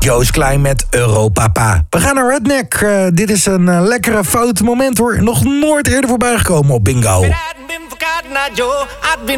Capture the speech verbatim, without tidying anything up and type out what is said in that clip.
Joost Klein met Europapa. We gaan naar Redneck. Uh, dit is een uh, lekkere fout moment hoor. Nog nooit eerder voorbij gekomen op Bingo.